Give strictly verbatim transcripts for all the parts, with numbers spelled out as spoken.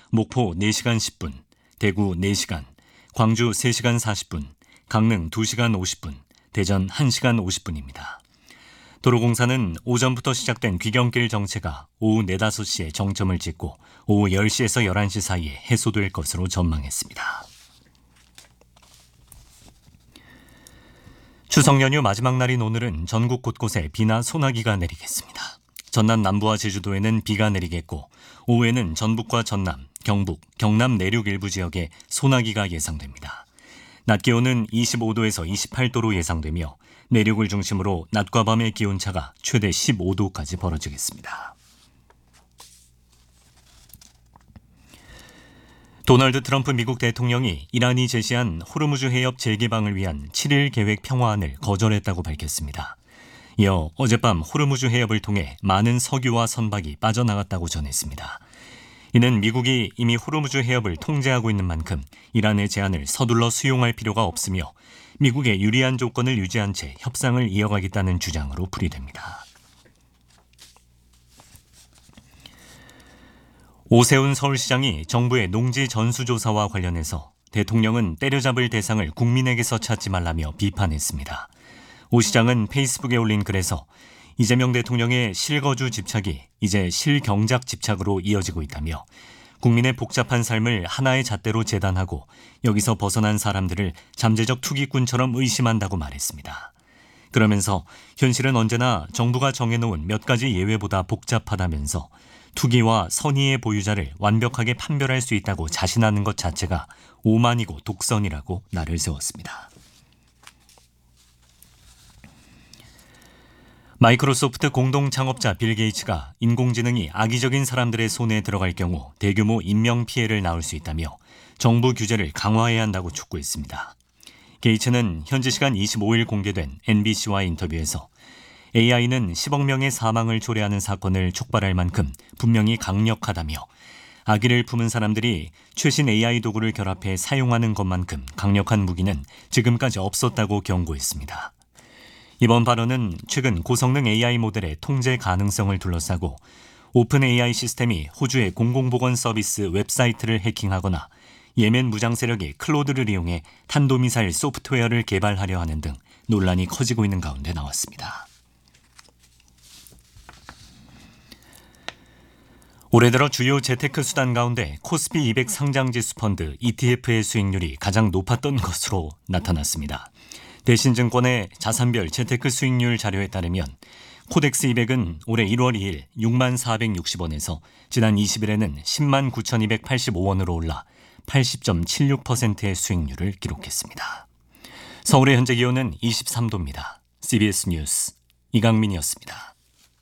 목포 네 시간 십 분, 대구 네 시간, 광주 세 시간 사십 분, 강릉 두 시간 오십 분, 대전 한 시간 오십 분입니다. 도로공사는 오전부터 시작된 귀경길 정체가 오후 네, 다섯 시에 정점을 찍고 오후 열 시에서 열한 시 사이에 해소될 것으로 전망했습니다. 추석 연휴 마지막 날인 오늘은 전국 곳곳에 비나 소나기가 내리겠습니다. 전남 남부와 제주도에는 비가 내리겠고 오후에는 전북과 전남, 경북, 경남 내륙 일부 지역에 소나기가 예상됩니다. 낮 기온은 이십오 도에서 이십팔 도로 예상되며 내륙을 중심으로 낮과 밤의 기온차가 최대 십오 도까지 벌어지겠습니다. 도널드 트럼프 미국 대통령이 이란이 제시한 호르무즈 해협 재개방을 위한 칠 일 계획 평화안을 거절했다고 밝혔습니다. 이어 어젯밤 호르무즈 해협을 통해 많은 석유와 선박이 빠져나갔다고 전했습니다. 이는 미국이 이미 호르무즈 해협을 통제하고 있는 만큼 이란의 제안을 서둘러 수용할 필요가 없으며 미국의 유리한 조건을 유지한 채 협상을 이어가겠다는 주장으로 풀이됩니다. 오세훈 서울시장이 정부의 농지 전수조사와 관련해서 대통령은 때려잡을 대상을 국민에게서 찾지 말라며 비판했습니다. 오 시장은 페이스북에 올린 글에서 이재명 대통령의 실거주 집착이 이제 실경작 집착으로 이어지고 있다며 국민의 복잡한 삶을 하나의 잣대로 재단하고 여기서 벗어난 사람들을 잠재적 투기꾼처럼 의심한다고 말했습니다. 그러면서 현실은 언제나 정부가 정해놓은 몇 가지 예외보다 복잡하다면서 투기와 선의의 보유자를 완벽하게 판별할 수 있다고 자신하는 것 자체가 오만이고 독선이라고 날을 세웠습니다. 마이크로소프트 공동 창업자 빌 게이츠가 인공지능이 악의적인 사람들의 손에 들어갈 경우 대규모 인명피해를 낳을 수 있다며 정부 규제를 강화해야 한다고 촉구했습니다. 게이츠는 현지 시간 이십오 일 공개된 엔비씨와의 인터뷰에서 에이아이는 십억 명의 사망을 초래하는 사건을 촉발할 만큼 분명히 강력하다며 악의를 품은 사람들이 최신 에이아이 도구를 결합해 사용하는 것만큼 강력한 무기는 지금까지 없었다고 경고했습니다. 이번 발언은 최근 고성능 에이아이 모델의 통제 가능성을 둘러싸고 오픈 에이아이 시스템이 호주의 공공보건 서비스 웹사이트를 해킹하거나 예멘 무장 세력이 클로드를 이용해 탄도미사일 소프트웨어를 개발하려 하는 등 논란이 커지고 있는 가운데 나왔습니다. 올해 들어 주요 재테크 수단 가운데 코스피 이백 상장지수 펀드 이티에프의 수익률이 가장 높았던 것으로 나타났습니다. 대신증권의 자산별 재테크 수익률 자료에 따르면 코덱스 이백은 올해 일월 이일 육만 사백육십 원에서 지난 이십 일에는 십만 구천이백팔십오 원으로 올라 팔십 점 칠육 퍼센트의 수익률을 기록했습니다. 서울의 현재 기온은 이십삼 도입니다. 씨비에스 뉴스 이강민이었습니다.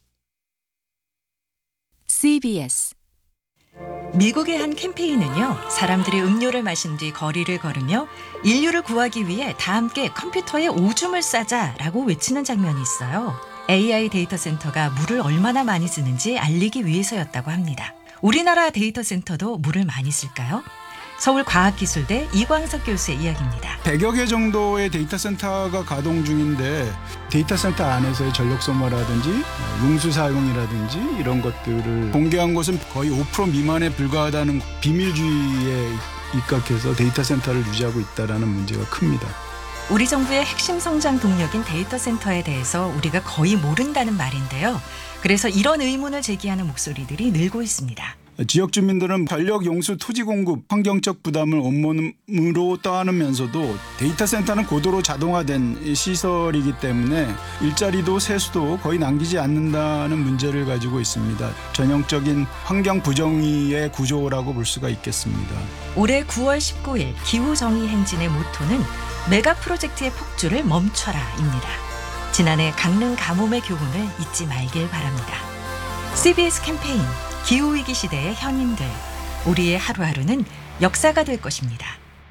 씨비에스 미국의 한 캠페인은요, 사람들이 음료를 마신 뒤 거리를 걸으며 인류를 구하기 위해 다 함께 컴퓨터에 오줌을 싸자라고 외치는 장면이 있어요. 에이아이 데이터 센터가 물을 얼마나 많이 쓰는지 알리기 위해서였다고 합니다. 우리나라 데이터 센터도 물을 많이 쓸까요? 서울과학기술대 이광석 교수의 이야기입니다. 백여 개 정도의 데이터 센터가 가동 중인데 데이터 센터 안에서의 전력 소모라든지 용수 사용이라든지 이런 것들을 공개한 것은 거의 오 퍼센트 미만에 불과하다는 비밀주의에 입각해서 데이터 센터를 유지하고 있다는 문제가 큽니다. 우리 정부의 핵심 성장 동력인 데이터 센터에 대해서 우리가 거의 모른다는 말인데요. 그래서 이런 의문을 제기하는 목소리들이 늘고 있습니다. 지역 주민들은 전력 용수 토지 공급 환경적 부담을 온몸으로 떠안으면서도 데이터 센터는 고도로 자동화된 시설이기 때문에 일자리도 세수도 거의 남기지 않는다는 문제를 가지고 있습니다. 전형적인 환경 부정의의 구조라고 볼 수가 있겠습니다. 올해 구월 십구일 기후정의 행진의 모토는 메가 프로젝트의 폭주를 멈춰라입니다. 지난해 강릉 가뭄의 교훈을 잊지 말길 바랍니다. 씨비에스 캠페인 기후위기 시대의 현인들, 우리의 하루하루는 역사가 될 것입니다.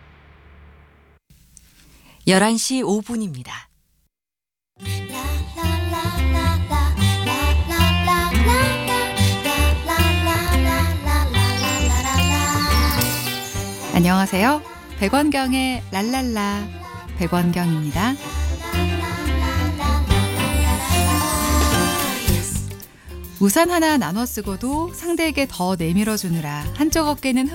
열한 시 오 분입니다. 안녕하세요. 백원경의 랄랄라 백원경입니다. 우산 하나 나눠 쓰고도 상대에게 더 내밀어 주느라 한쪽 어깨는